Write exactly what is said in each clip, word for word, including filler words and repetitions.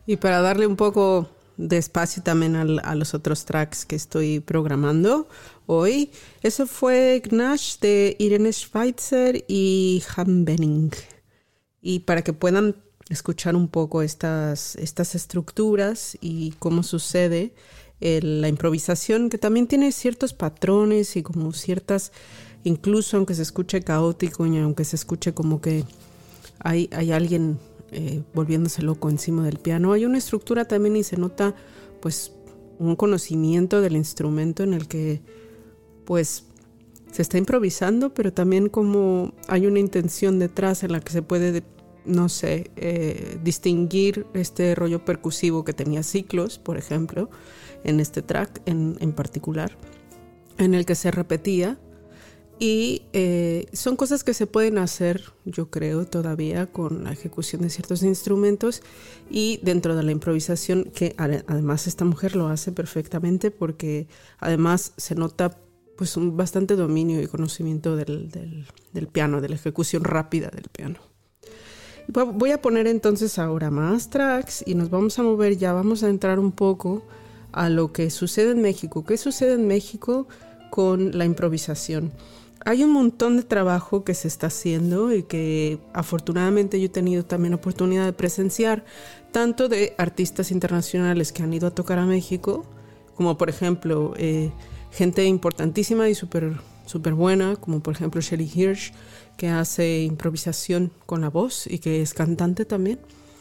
Y para darle un poco de espacio también al, a los otros tracks que estoy programando hoy, eso fue Gnash de Irene Schweitzer y Han Benning. Y para que puedan escuchar un poco estas, estas estructuras y cómo sucede el, la improvisación, que también tiene ciertos patrones y como ciertas, incluso aunque se escuche caótico y aunque se escuche como que hay, hay alguien eh, volviéndose loco encima del piano, hay una estructura también y se nota pues un conocimiento del instrumento en el que pues se está improvisando, pero también como hay una intención detrás en la que se puede, no sé, eh, distinguir este rollo percusivo que tenía ciclos, por ejemplo, en este track en, en particular, en el que se repetía. Y eh, son cosas que se pueden hacer, yo creo, todavía con la ejecución de ciertos instrumentos y dentro de la improvisación, que además esta mujer lo hace perfectamente porque además se nota pues un bastante dominio y conocimiento del, del, del piano, de la ejecución rápida del piano. Voy a poner entonces ahora más tracks y nos vamos a mover ya, vamos a entrar un poco a lo que sucede en México. ¿Qué sucede en México con la improvisación? Hay un montón de trabajo que se está haciendo y que afortunadamente yo he tenido también oportunidad de presenciar, tanto de artistas internacionales que han ido a tocar a México, como por ejemplo eh, gente importantísima y súper súper buena, como por ejemplo Shelly Hirsch, que hace improvisación con la voz y que es cantante también.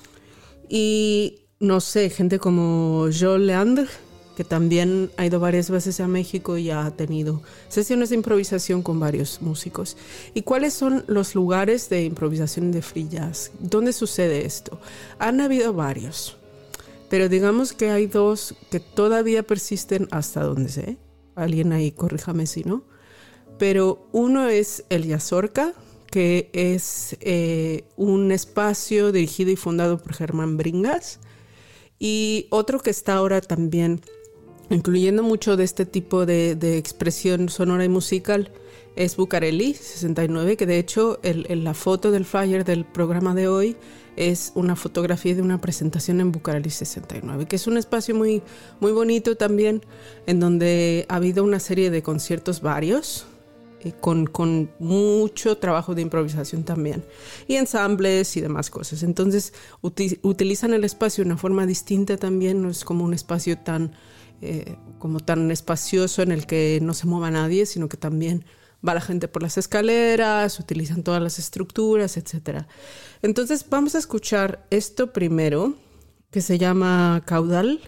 Y no sé, gente como Joel Leandre, que también ha ido varias veces a México y ha tenido sesiones de improvisación con varios músicos. ¿Y cuáles son los lugares de improvisación de free jazz? ¿Dónde sucede esto? Han habido varios, pero digamos que hay dos que todavía persisten hasta donde sé. Alguien ahí corríjame si no. Pero uno es el Yazorca, que es eh, un espacio dirigido y fundado por Germán Bringas. Y otro que está ahora también incluyendo mucho de este tipo de, de expresión sonora y musical es Bucareli sesenta y nueve, que de hecho el, el, la foto del flyer del programa de hoy es una fotografía de una presentación en Bucareli sesenta y nueve, que es un espacio muy, muy bonito también, en donde ha habido una serie de conciertos varios, eh, con, con mucho trabajo de improvisación también, y ensambles y demás cosas. Entonces uti- utilizan el espacio de una forma distinta también, no es como un espacio tan... Eh, como tan espacioso en el que no se mueva nadie, sino que también va la gente por las escaleras, utilizan todas las estructuras, etcétera. Entonces vamos a escuchar esto primero, que se llama Caudal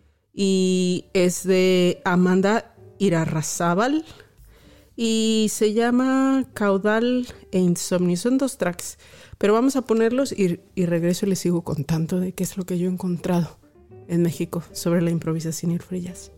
y es de Amanda Irarrázaval y se llama Caudal e Insomnio. Son dos tracks, pero vamos a ponerlos y, y regreso y les sigo contando de qué es lo que yo he encontrado en México sobre la improvisación y el free jazz.